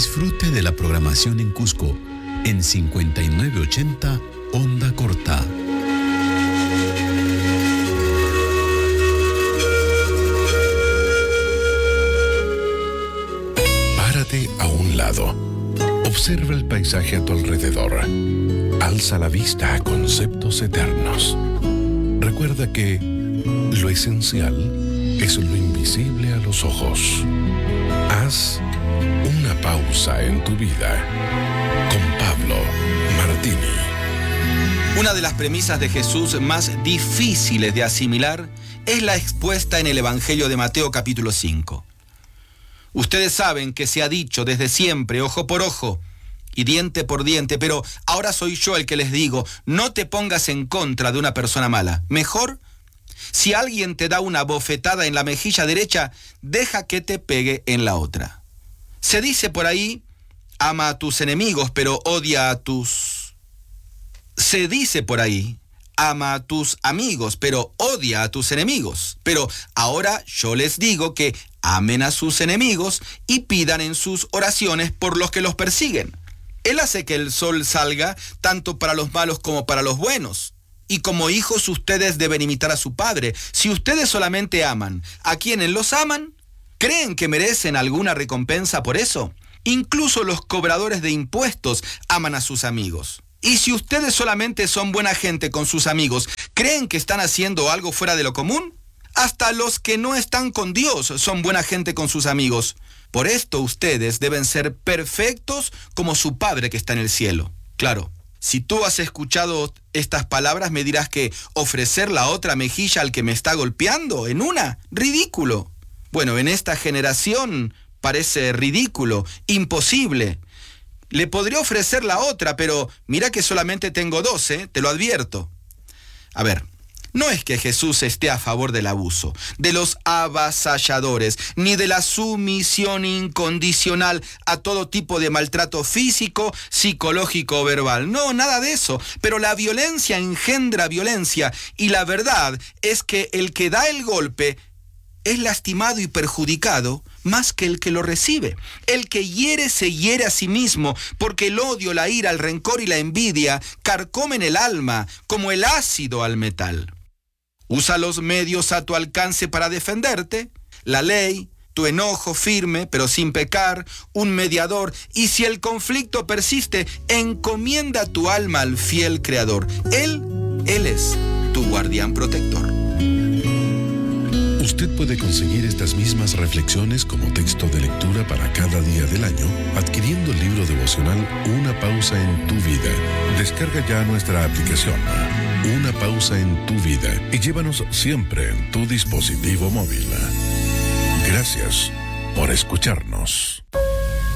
Disfrute de la programación en Cusco en 5980 onda corta. Párate a un lado. Observa el paisaje a tu alrededor. Alza la vista a conceptos eternos. Recuerda que lo esencial es lo invisible a los ojos. Haz una pausa en tu vida. Con Pablo Martini. Una de las premisas de Jesús más difíciles de asimilar es la expuesta en el Evangelio de Mateo capítulo 5. Ustedes saben que se ha dicho desde siempre, ojo por ojo y diente por diente, pero ahora soy yo el que les digo, no te pongas en contra de una persona mala. Mejor, si alguien te da una bofetada en la mejilla derecha, deja que te pegue en la otra. Se dice por ahí, ama a tus enemigos, pero odia a tus... Se dice por ahí, ama a tus amigos, pero odia a tus enemigos. Pero ahora yo les digo que amen a sus enemigos y pidan en sus oraciones por los que los persiguen. Él hace que el sol salga tanto para los malos como para los buenos. Y como hijos ustedes deben imitar a su padre. Si ustedes solamente aman a quienes los aman, ¿creen que merecen alguna recompensa por eso? Incluso los cobradores de impuestos aman a sus amigos. Y si ustedes solamente son buena gente con sus amigos, ¿creen que están haciendo algo fuera de lo común? Hasta los que no están con Dios son buena gente con sus amigos. Por esto ustedes deben ser perfectos como su Padre que está en el cielo. Claro, si tú has escuchado estas palabras, me dirás que ofrecer la otra mejilla al que me está golpeando en una, ridículo. Bueno, en esta generación parece ridículo, imposible. Le podría ofrecer la otra, pero mira que solamente tengo 2, te lo advierto. A ver, no es que Jesús esté a favor del abuso, de los avasalladores, ni de la sumisión incondicional a todo tipo de maltrato físico, psicológico o verbal. No, nada de eso. Pero la violencia engendra violencia, y la verdad es que el que da el golpe es lastimado y perjudicado más que el que lo recibe. El que hiere se hiere a sí mismo, porque el odio, la ira, el rencor y la envidia carcomen el alma como el ácido al metal. Usa los medios a tu alcance para defenderte, la ley, tu enojo firme pero sin pecar, un mediador, y si el conflicto persiste, encomienda tu alma al fiel Creador. Él es tu guardián protector. Usted puede conseguir estas mismas reflexiones como texto de lectura para cada día del año adquiriendo el libro devocional Una pausa en tu vida. Descarga ya nuestra aplicación Una pausa en tu vida y llévanos siempre en tu dispositivo móvil. Gracias por escucharnos.